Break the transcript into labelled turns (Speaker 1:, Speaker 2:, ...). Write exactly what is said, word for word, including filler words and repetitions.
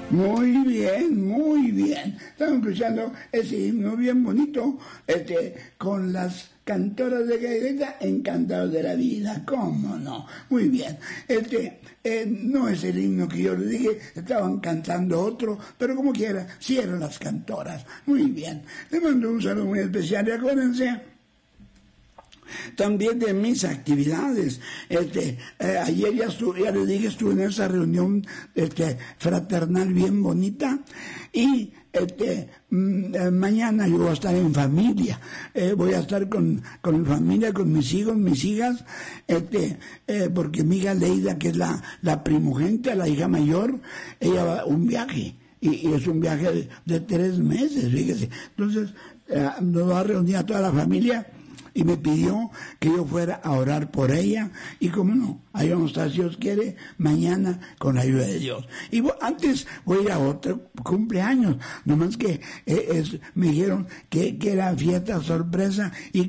Speaker 1: Muy bien, muy bien. Estamos escuchando ese himno bien bonito, este, con las cantoras de Cadereyta, encantados de la vida. ¿Cómo no? Muy bien. Este, eh, no es el himno que yo les dije, estaban cantando otro, pero como quiera, sí eran las cantoras. Muy bien. Les mando un saludo muy especial y acuérdense también de mis actividades. Este, eh, ayer ya estuve, ya les dije, estuve en esa reunión este, fraternal bien bonita, y este, mm, eh, mañana yo voy a estar en familia, eh, voy a estar con, con mi familia, con mis hijos, mis hijas, este, eh, porque mi hija Leida, que es la, la primogénita, la hija mayor, ella va a un viaje, y, y es un viaje de, de tres meses, fíjese. Entonces, eh, nos va a reunir a toda la familia, y me pidió que yo fuera a orar por ella, y como no, ahí vamos a estar, si Dios quiere, mañana con la ayuda de Dios. Y bo- antes voy a ir a otro cumpleaños, nomás que eh, es, me dijeron que, que era fiesta sorpresa y